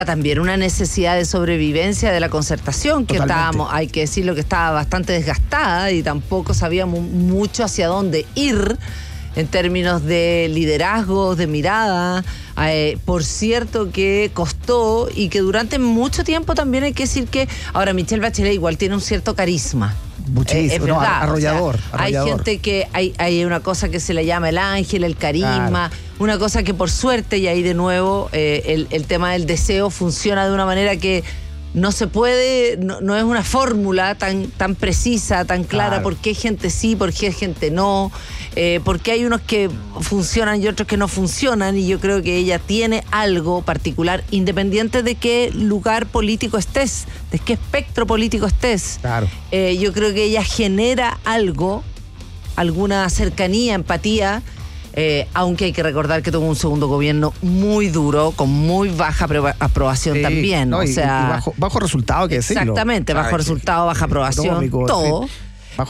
También una necesidad de sobrevivencia de la Concertación, que estábamos, hay que decirlo, que estaba bastante desgastada y tampoco sabíamos mucho hacia dónde ir en términos de liderazgo, de mirada. Por cierto que costó y que durante mucho tiempo también hay que decir que ahora Michelle Bachelet igual tiene un cierto carisma. Muchísimo, es verdad, arrollador, o sea, arrollador. Hay gente que hay una cosa que se le llama el ángel, el carisma, claro. Una cosa que por suerte, y ahí de nuevo el tema del deseo funciona de una manera que no se puede, no es una fórmula tan precisa, tan clara, claro. Por qué gente sí, por qué gente no, porque hay unos que funcionan y otros que no funcionan, y yo creo que ella tiene algo particular, independiente de qué lugar político estés, de qué espectro político estés. Claro. Yo creo que ella genera algo, alguna cercanía, empatía, aunque hay que recordar que tuvo un segundo gobierno muy duro, con muy baja aprobación, sí, también. No, o sea, y bajo resultado, que decirlo. Exactamente, bajo resultado, baja aprobación, todo. Sí.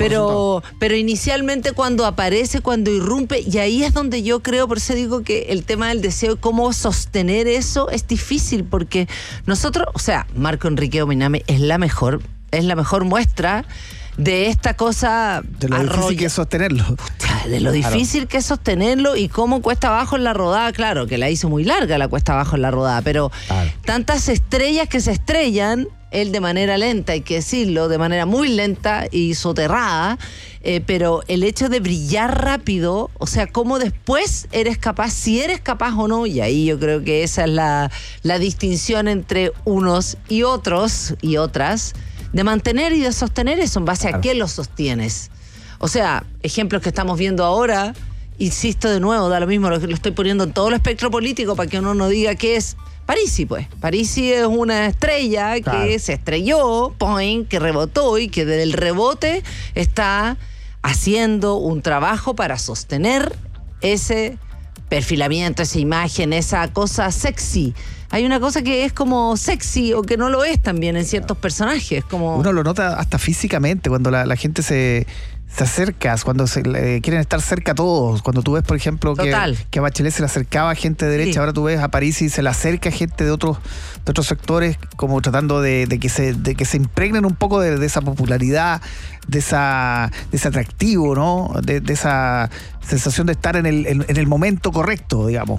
Pero inicialmente cuando aparece, cuando irrumpe, y ahí es donde yo creo, por eso digo que el tema del deseo, cómo sostener eso es difícil, porque nosotros, o sea, Marco Enrique Ominami es la mejor muestra de esta cosa. De lo difícil que es sostenerlo. De lo difícil que es sostenerlo y cómo cuesta abajo en la rodada. Claro, que la hizo muy larga la cuesta abajo en la rodada, pero tantas estrellas que se estrellan, él de manera lenta, hay que decirlo, de manera muy lenta y soterrada, pero el hecho de brillar rápido, o sea, cómo después eres capaz, si eres capaz o no, y ahí yo creo que esa es la distinción entre unos y otros y otras, de mantener y de sostener eso. ¿En base a qué lo sostienes? O sea, ejemplos que estamos viendo ahora, insisto de nuevo, da lo mismo, lo estoy poniendo en todo el espectro político para que uno no diga que es Parisi, pues. Parisi es una estrella que se estrelló, que rebotó y que del rebote está haciendo un trabajo para sostener ese perfilamiento, esa imagen, esa cosa sexy. Hay una cosa que es como sexy o que no lo es también en ciertos personajes. Como uno lo nota hasta físicamente cuando la gente se acerca, cuando quieren estar cerca a todos. Cuando tú ves, por ejemplo, que a Bachelet se le acercaba a gente de derecha, ahora tú ves a Parisi y se le acerca a gente de otros sectores, como tratando de que se impregnen un poco de esa popularidad, de ese atractivo, ¿no? De esa sensación de estar en el momento correcto, digamos.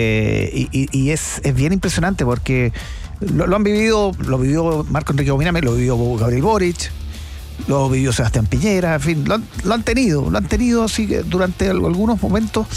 Y es bien impresionante porque lo vivió Marco Enrique Ominami, lo vivió Gabriel Boric, lo vivió Sebastián Piñera, en fin, lo han tenido así durante algunos momentos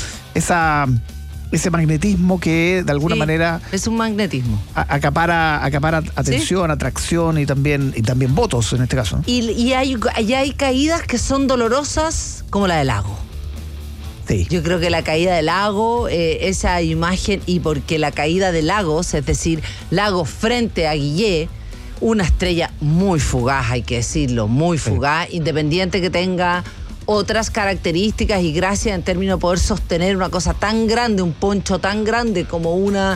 ese magnetismo que de alguna manera es un magnetismo. Acapara atención, atracción y también votos en este caso, ¿no? Y hay caídas que son dolorosas, como la del Lago. Sí. Yo creo que la caída del Lago, esa imagen, y porque la caída de Lagos, es decir, Lagos frente a Guillé, una estrella muy fugaz, hay que decirlo, muy fugaz, independiente que tenga otras características y gracias en términos de poder sostener una cosa tan grande, un poncho tan grande como una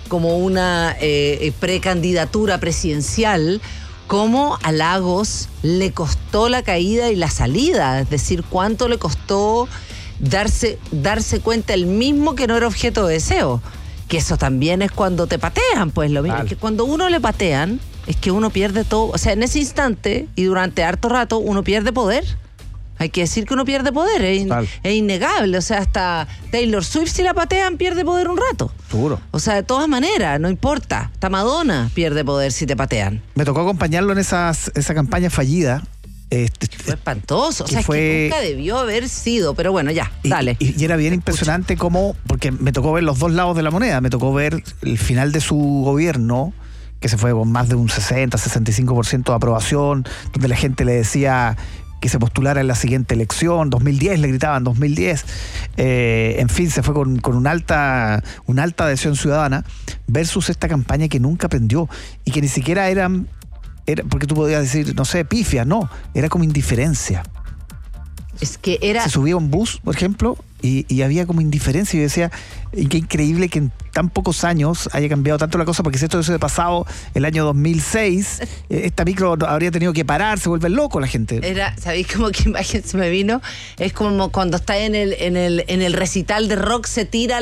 precandidatura presidencial, como a Lagos le costó la caída y la salida, es decir, cuánto le costó darse cuenta él mismo que no era objeto de deseo, que eso también es cuando te patean, pues lo mismo, es que cuando uno le patean, es que uno pierde todo, o sea, en ese instante y durante harto rato uno pierde poder. Hay que decir que uno pierde poder, es innegable. O sea, hasta Taylor Swift, si la patean, pierde poder un rato. Seguro. O sea, de todas maneras, no importa. Hasta Madonna pierde poder si te patean. Me tocó acompañarlo en esa campaña fallida. Fue espantoso, o sea, es que nunca debió haber sido, pero bueno, ya, dale. Y era bien impresionante cómo, porque me tocó ver los dos lados de la moneda, me tocó ver el final de su gobierno, que se fue con más de un 60-65% de aprobación, donde la gente le decía que se postulara en la siguiente elección, 2010, le gritaban 2010, en fin, se fue con una alta adhesión ciudadana, versus esta campaña que nunca prendió y que ni siquiera era porque tú podías decir, no sé, pifia, no, era como indiferencia. Es que era... Se subía a un bus, por ejemplo, y había como indiferencia. Y yo decía, qué increíble que en tan pocos años haya cambiado tanto la cosa, porque si esto hubiese pasado el año 2006, esta micro habría tenido que parar, se vuelve loco la gente. ¿Sabéis cómo que imagen se me vino? Es como cuando está en el recital de rock, se tira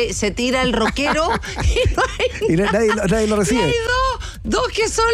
el rockero y no hay nadie lo recibe. Y hay dos que son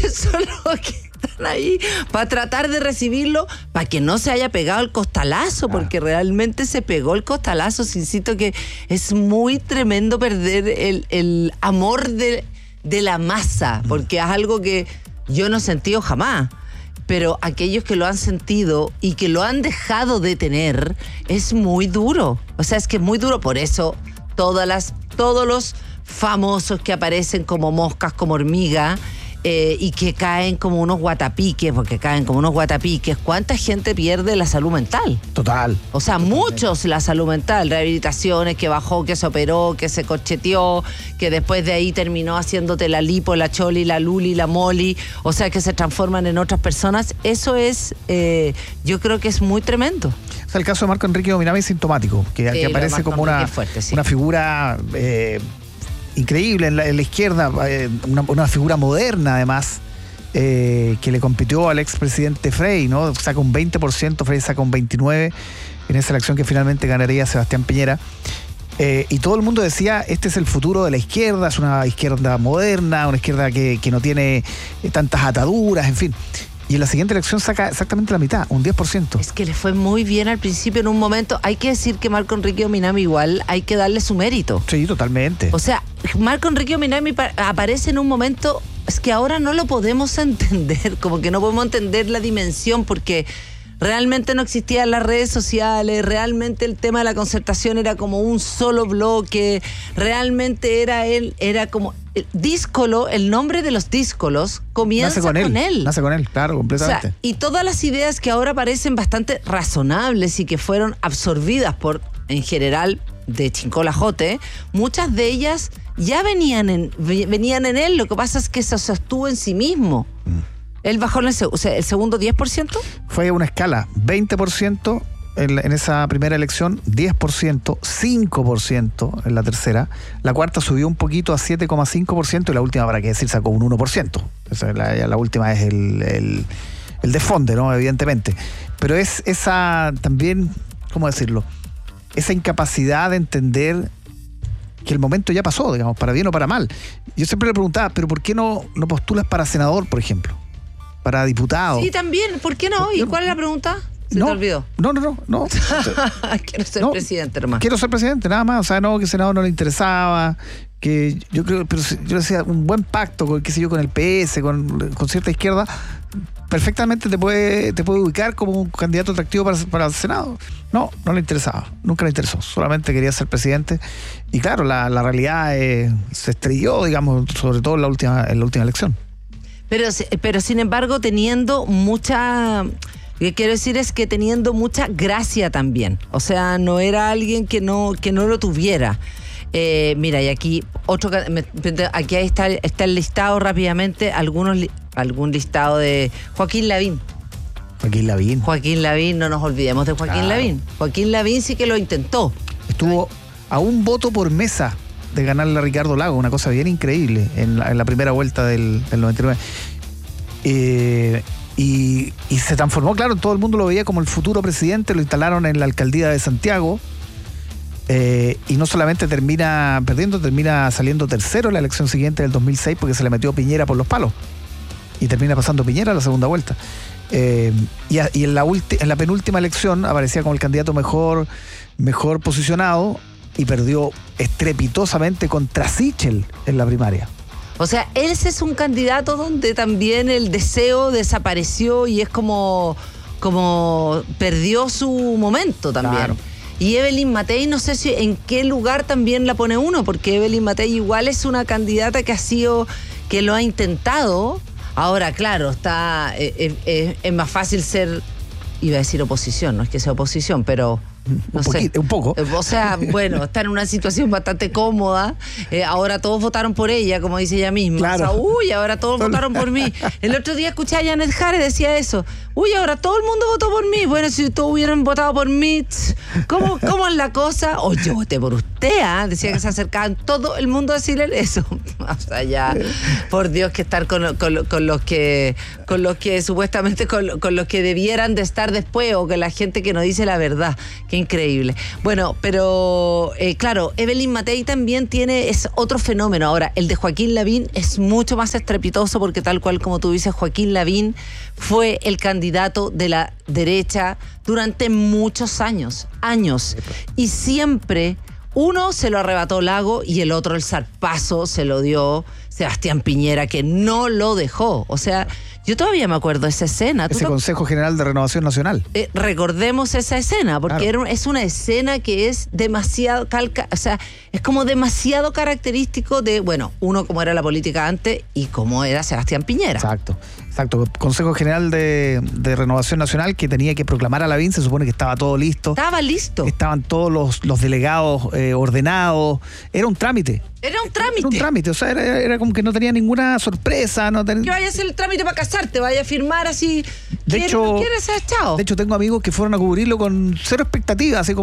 los que están ahí para tratar de recibirlo, para que no se haya pegado el costalazo, porque realmente se pegó el costalazo. Insisto que es muy tremendo perder el amor de la masa, porque es algo que yo no he sentido jamás, pero aquellos que lo han sentido y que lo han dejado de tener, es muy duro. O sea, es que es muy duro. Por eso todos los famosos que aparecen como moscas, como hormigas, y que caen como unos guatapiques, ¿cuánta gente pierde la salud mental? Total. O sea, muchos la salud mental, rehabilitaciones, que bajó, que se operó, que se corcheteó, que después de ahí terminó haciéndote la lipo, la choli, la luli, la moli, o sea, que se transforman en otras personas. Eso es, yo creo que es muy tremendo. O sea, el caso de Marco Enrique Dominami es sintomático, que aparece como una figura... increíble en la izquierda, una figura moderna además, que le compitió al expresidente Frey, ¿no? Saca un 20%, Frey saca un 29% en esa elección que finalmente ganaría Sebastián Piñera. Y todo el mundo decía, este es el futuro de la izquierda, es una izquierda moderna, una izquierda que no tiene tantas ataduras, en fin. Y en la siguiente elección saca exactamente la mitad, un 10%. Es que le fue muy bien al principio en un momento. Hay que decir que Marco Enrique Dominami igual hay que darle su mérito. Sí, totalmente. O sea, Marco Enrique Dominami aparece en un momento, es que ahora no lo podemos entender, como que no podemos entender la dimensión, porque realmente no existían las redes sociales, realmente el tema de la concertación era como un solo bloque, realmente era como... Díscolo, el nombre de los díscolos comienza con él. Nace con él, claro, completamente. O sea, y todas las ideas que ahora parecen bastante razonables y que fueron absorbidas por, en general, de Chincola Jote, muchas de ellas ya venían en él. Lo que pasa es que se sostuvo en sí mismo. Él bajó el segundo 10%. Fue una escala, 20% en esa primera elección, 10%, 5% en la tercera. La cuarta subió un poquito a 7,5% y la última, para qué decir, sacó un 1%. O sea, la última es el desfonde, ¿no? Evidentemente. Pero es esa también, ¿cómo decirlo? Esa incapacidad de entender que el momento ya pasó, digamos, para bien o para mal. Yo siempre le preguntaba, ¿pero por qué no postulas para senador, por ejemplo? Para diputado. Sí, también, ¿por qué no? ¿Y cuál es la pregunta? ¿Se te olvidó? No. Quiero ser presidente, hermano. Quiero ser presidente, nada más. O sea, no, que el Senado no le interesaba, que yo creo, pero yo decía, un buen pacto con, qué sé yo, con el PS, con cierta izquierda, perfectamente te puede ubicar como un candidato atractivo para el Senado. No le interesaba, nunca le interesó, solamente quería ser presidente. Y claro, la realidad se estrelló, digamos, sobre todo en la última elección. Pero sin embargo, teniendo mucha... Lo que quiero decir es que teniendo mucha gracia también. O sea, no era alguien que no lo tuviera. Mira, y aquí aquí está el listado rápidamente, algún listado de Joaquín Lavín. Joaquín Lavín, no nos olvidemos de Joaquín Lavín. Joaquín Lavín sí que lo intentó. Estuvo a un voto por mesa de ganarle a Ricardo Lagos, una cosa bien increíble en la primera vuelta del 99. Y se transformó, claro, todo el mundo lo veía como el futuro presidente, lo instalaron en la alcaldía de Santiago, y no solamente termina perdiendo, termina saliendo tercero en la elección siguiente del 2006 porque se le metió Piñera por los palos y termina pasando Piñera a la segunda vuelta. Y en la penúltima elección aparecía como el candidato mejor posicionado y perdió estrepitosamente contra Sichel en la primaria. O sea, ese es un candidato donde también el deseo desapareció y es como perdió su momento también. Claro. Y Evelyn Matei, no sé si en qué lugar también la pone uno, porque Evelyn Matei igual es una candidata que lo ha intentado. Ahora, claro, es más fácil ser, iba a decir oposición, no es que sea oposición, pero No sé. Un poco. O sea, bueno, está en una situación bastante cómoda. Ahora todos votaron por ella, como dice ella misma. Claro. O sea, ahora todos votaron por mí. El otro día escuché a Janet Jare decía eso. Ahora todo el mundo votó por mí. Bueno, si todos hubieran votado por mí, ¿cómo es la cosa? Yo voté por usted, ¿ah? Decía que se acercaban todo el mundo a decirle eso. O sea, ya, por Dios, que estar con los que supuestamente con los que debieran de estar después, o con la gente que no dice la verdad. Qué increíble. Bueno, pero claro, Evelyn Matei también es otro fenómeno. Ahora, el de Joaquín Lavín es mucho más estrepitoso porque, tal cual como tú dices, Joaquín Lavín fue el candidato de la derecha durante muchos años. Y siempre uno se lo arrebató Lago y el otro, el zarpazo, se lo dio Sebastián Piñera, que no lo dejó. O sea, yo todavía me acuerdo de esa escena. Ese Consejo General de Renovación Nacional. Recordemos esa escena, porque claro, es una escena que es demasiado es como demasiado característico de, bueno, uno como era la política antes y cómo era Sebastián Piñera. Exacto. Consejo General de Renovación Nacional, que tenía que proclamar a Lavín. Se supone que estaba todo listo. Estaba listo. Estaban todos los delegados ordenados. Era un trámite. O sea, era como que no tenía ninguna sorpresa. Que vaya a hacer el trámite para casarte, vaya a firmar así. De hecho, chao. De hecho, tengo amigos que fueron a cubrirlo con cero expectativas, así como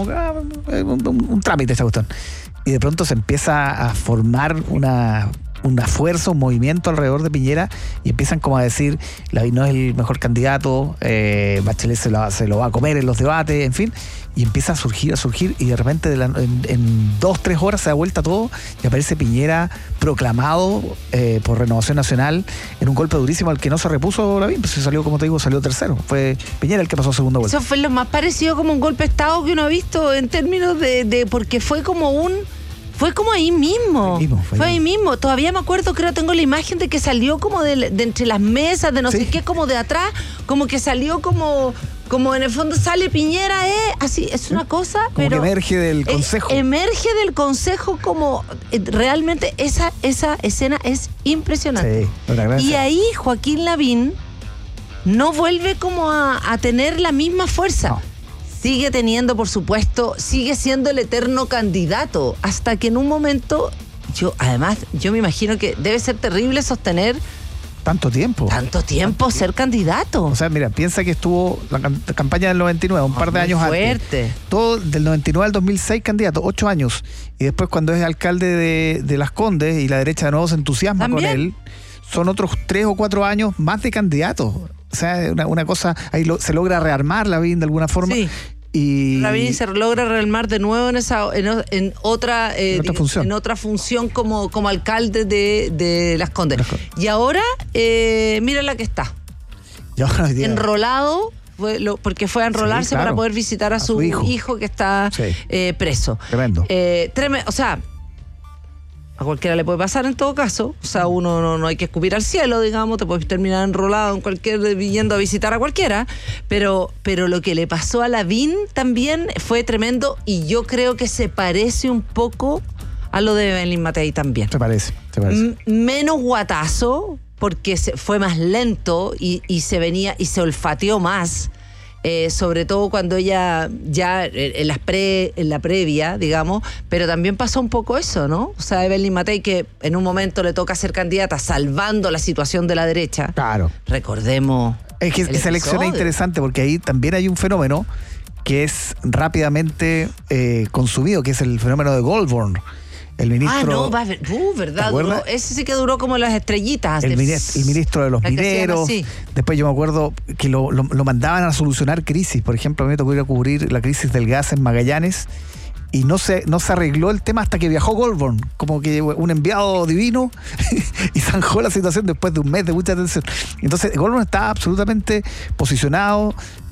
un trámite esa cuestión. Y de pronto se empieza a formar una fuerza, un movimiento alrededor de Piñera, y empiezan como a decir, Lavín no es el mejor candidato, Bachelet se lo va a comer en los debates, en fin, y empieza a surgir, y de repente en 2-3 horas se da vuelta todo y aparece Piñera proclamado por Renovación Nacional en un golpe durísimo al que no se repuso Lavín, pues salió, como te digo, salió tercero. Fue Piñera el que pasó a segunda vuelta. Eso fue lo más parecido como un golpe de Estado que uno ha visto en términos porque fue como ahí mismo. Fue ahí mismo. Todavía me acuerdo, tengo la imagen de que salió como de entre las mesas, de no sé qué, como de atrás, como que salió como en el fondo sale Piñera, así, es una cosa, como pero que emerge del consejo. Emerge del consejo como realmente esa escena es impresionante. Sí, y ahí Joaquín Lavín no vuelve como a tener la misma fuerza. No. Sigue teniendo, por supuesto, sigue siendo el eterno candidato, hasta que en un momento, yo me imagino que debe ser terrible sostener tanto tiempo ser candidato. O sea, mira, piensa que estuvo la campaña del 99, un par de años fuerte. Antes. Todo del 99 al 2006 candidato, 8 años. Y después, cuando es alcalde de Las Condes y la derecha de nuevo se entusiasma ¿también? Con él, son otros 3 o 4 años más de candidato. O sea, una cosa, ahí se logra rearmar Lavín de alguna forma. Sí. Y Lavín se logra rearmar de nuevo en otra función como alcalde de Las Condes. Y ahora, mira la que está. Enrolado, porque fue a enrolarse para poder visitar a su hijo que está preso. Tremendo. O sea, a cualquiera le puede pasar en todo caso. O sea, uno no hay que escupir al cielo, digamos. Te puedes terminar enrolado en yendo a visitar a cualquiera. Pero lo que le pasó a Lavín también fue tremendo. Y yo creo que se parece un poco a lo de Evelyn Matei también. Se parece. Menos guatazo, porque fue más lento y se venía y se olfateó más. Sobre todo cuando ella ya en la previa, digamos, pero también pasó un poco eso, ¿no? O sea, Evelyn Matei, que en un momento le toca ser candidata salvando la situación de la derecha. Claro. Recordemos. Es que esa elección es interesante porque ahí también hay un fenómeno que es rápidamente consumido, que es el fenómeno de Goldborn. El ministro... ¿verdad? Ese sí que duró como las estrellitas. El ministro de los mineros. Después yo me acuerdo que lo mandaban a solucionar crisis. Por ejemplo, a mí me tocó ir a cubrir la crisis del gas en Magallanes y no se arregló el tema hasta que viajó Goldborn, como que un enviado divino y zanjó la situación después de un mes de mucha tensión. Entonces Goldborn está absolutamente posicionado.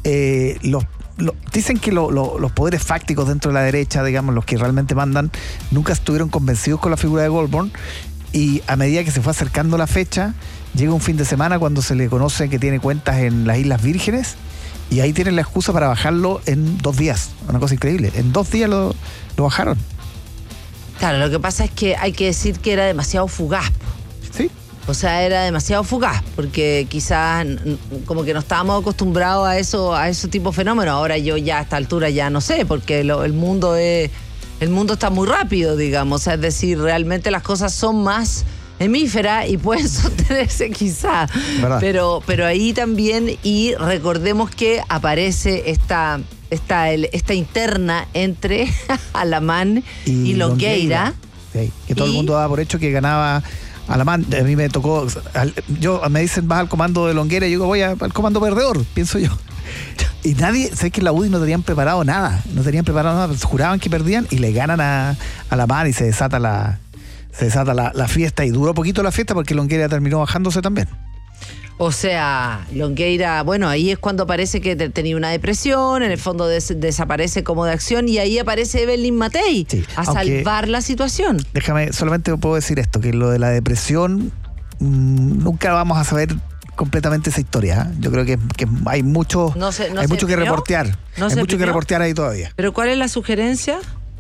Dicen que los poderes fácticos dentro de la derecha, digamos, los que realmente mandan, nunca estuvieron convencidos con la figura de Goldborn, y a medida que se fue acercando la fecha, llega un fin de semana cuando se le conoce que tiene cuentas en las Islas Vírgenes, y ahí tienen la excusa para bajarlo en 2 días. Una cosa increíble. En 2 días lo bajaron. Claro, lo que pasa es que hay que decir que era demasiado fugaz. Sí. O sea, era demasiado fugaz, porque quizás como que no estábamos acostumbrados a ese tipo de fenómenos. Ahora yo ya a esta altura ya no sé, porque el mundo está muy rápido, digamos. O sea, es decir, realmente las cosas son más hemíferas y pueden sostenerse quizás. Pero ahí también, y recordemos que aparece esta interna entre Alamán y Longueira. Sí, que todo el mundo daba por hecho que ganaba Alamán. A mí me tocó, me dicen vas al comando de Longueira y yo digo voy al comando perdedor, pienso yo. Y nadie, sé que en la UDI no tenían preparado nada, juraban que perdían y le ganan a Alamán y se desata la fiesta, y duró poquito la fiesta porque Longueira terminó bajándose también. O sea, Longueira, bueno, ahí es cuando parece que tenía una depresión, en el fondo desaparece como de acción, y ahí aparece Evelyn Matei a salvar la situación. Déjame, solamente puedo decir esto, que lo de la depresión, nunca vamos a saber completamente esa historia. Yo creo que hay mucho que reportear. Hay mucho que reportear ahí todavía. ¿Pero cuál es la sugerencia?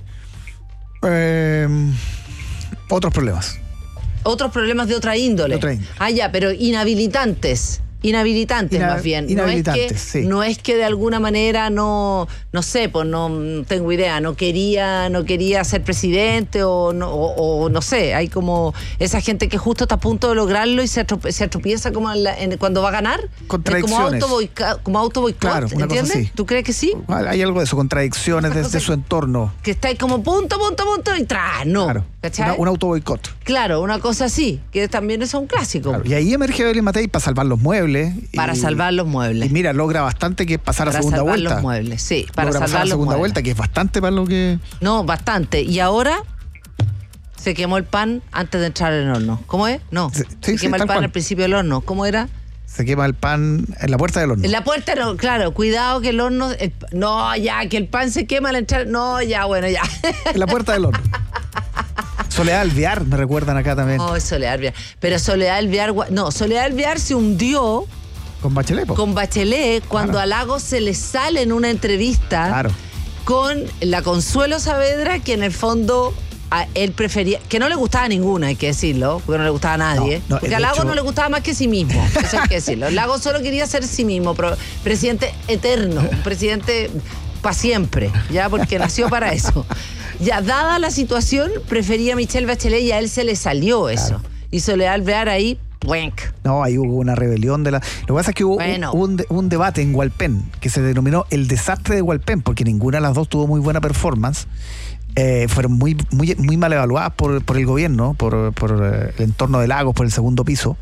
Otros problemas. Otros problemas de otra índole. Ah, ya, pero inhabilitantes más bien. No es que de alguna manera no sé, pues no tengo idea, no quería ser presidente o no sé, hay como esa gente que justo está a punto de lograrlo y se tropieza como cuando va a ganar. Contradicciones. Como auto boicot, claro, ¿entiendes? ¿Tú crees que sí? Hay algo de eso, contradicciones desde su entorno. Que está ahí como punto y tras, no. Claro. Un auto boicot. Claro, una cosa así, que también es un clásico. Claro. Y ahí emerge Evelyn Matei para salvar los muebles. Salvar los muebles. Y mira, logra bastante, que es pasar a segunda vuelta. Para salvar los muebles, sí. Para logra pasar a segunda vuelta, que es bastante para lo que... No, bastante. Y ahora se quemó el pan antes de entrar en el horno. ¿Cómo es? No. Se quema el pan al principio del horno. ¿Cómo era? Se quema el pan en la puerta del horno. En la puerta, claro. Cuidado que el horno... que el pan se quema al entrar... No, ya, bueno, ya. En la puerta del horno. Soledad Alvear, me recuerdan acá también. No, Soledad Alvear. Pero Soledad Alvear se hundió... Con Bachelet. Con Bachelet, cuando a Lagos se le sale en una entrevista con la Consuelo Saavedra, que en el fondo él prefería, que no le gustaba ninguna, hay que decirlo, porque no le gustaba a nadie. Porque a Lagos no le gustaba más que sí mismo, eso hay que decirlo. Lagos solo quería ser sí mismo, presidente eterno, un presidente para siempre, ya, porque nació para eso. Ya, dada la situación, prefería a Michelle Bachelet y a él se le salió eso. Y Soledad Alvear ahí... No, ahí hubo una rebelión de la... Lo que pasa es que hubo un debate en Hualpén que se denominó el desastre de Hualpén, porque ninguna de las dos tuvo muy buena performance. Fueron muy mal evaluadas por el gobierno, por el entorno de Lagos, por el segundo piso.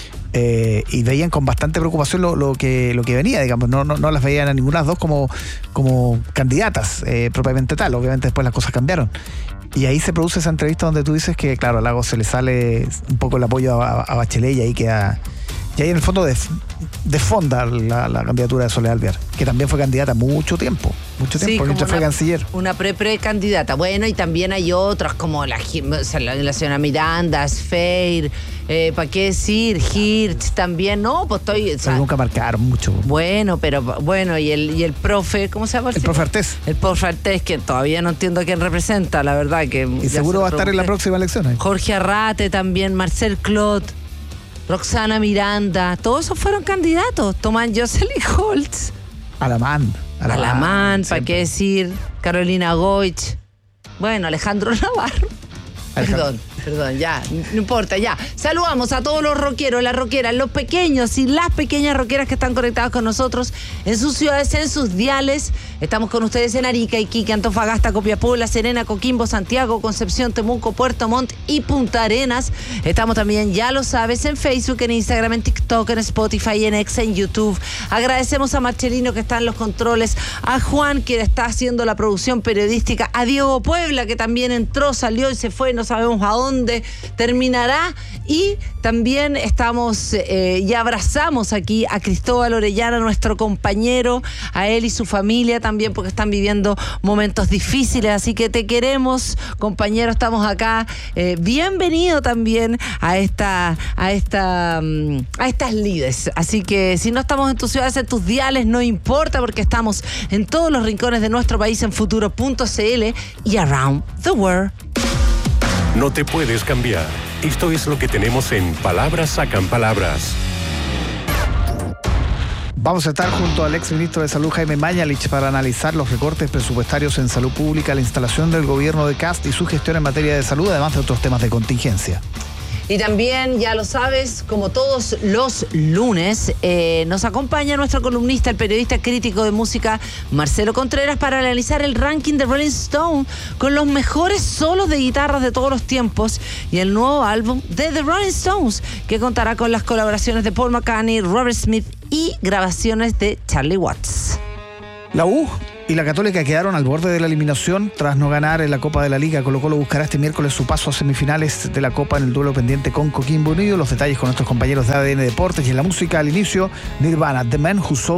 Y veían con bastante preocupación lo que venía, digamos. No las veían a ninguna de las dos como candidatas propiamente tal. Obviamente después las cosas cambiaron. Y ahí se produce esa entrevista donde tú dices que, claro, a Lagos se le sale un poco el apoyo a Bachelet, y ahí queda... Y ahí en el fondo desfonda la candidatura de Soledad Alvear, que también fue candidata mucho tiempo, mientras fue canciller. Una pre-candidata. Bueno, y también hay otras como la señora Miranda, Sfeir, ¿para qué decir? Hirsch también, no, pues estoy... Pero nunca marcaron mucho. Bueno, y el profe, ¿cómo se llama? El profe Artés. El profe Artés, que todavía no entiendo a quién representa, la verdad que... Y seguro va a estar en la próxima elección. Jorge Arrate también, Marcel Clot, Roxana Miranda, todos esos fueron candidatos. Tomás Jocelyn Holtz. Alamán, ¿para qué decir? Carolina Goich. Bueno, Alejandro Navarro. Perdón, ya, no importa, ya. Saludamos a todos los rockeros, las rockeras, los pequeños y las pequeñas rockeras que están conectados con nosotros en sus ciudades, en sus diales. Estamos con ustedes en Arica, Iquique, Antofagasta, Copiapó, La Serena, Coquimbo, Santiago, Concepción, Temuco, Puerto Montt y Punta Arenas. Estamos también, ya lo sabes, en Facebook, en Instagram, en TikTok, en Spotify, en X, en YouTube. Agradecemos a Marcelino, que está en los controles, a Juan, que está haciendo la producción periodística, a Diego Puebla, que también entró, salió y se fue, no sabemos a dónde terminará. Y también estamos, ya abrazamos aquí a Cristóbal Orellana, nuestro compañero, a él y su familia también, porque están viviendo momentos difíciles, así que te queremos, compañero, estamos acá. Bienvenido también a estas lides. Así que si no estamos en tus ciudades, en tus diales, no importa, porque estamos en todos los rincones de nuestro país, en futuro.cl y around the world. No te puedes cambiar. Esto es lo que tenemos en Palabras Sacan Palabras. Vamos a estar junto al exministro de Salud Jaime Mañalich para analizar los recortes presupuestarios en salud pública, la instalación del gobierno de Kast y su gestión en materia de salud, además de otros temas de contingencia. Y también, ya lo sabes, como todos los lunes, nos acompaña nuestro columnista, el periodista crítico de música Marcelo Contreras, para analizar el ranking de Rolling Stone con los mejores solos de guitarras de todos los tiempos y el nuevo álbum de The Rolling Stones, que contará con las colaboraciones de Paul McCartney, Robert Smith y grabaciones de Charlie Watts. La U y la Católica quedaron al borde de la eliminación tras no ganar en la Copa de la Liga. Colo-Colo buscará este miércoles su paso a semifinales de la Copa en el duelo pendiente con Coquimbo Unido. Los detalles con nuestros compañeros de ADN Deportes. Y en la música, al inicio, Nirvana, The Man Who Sold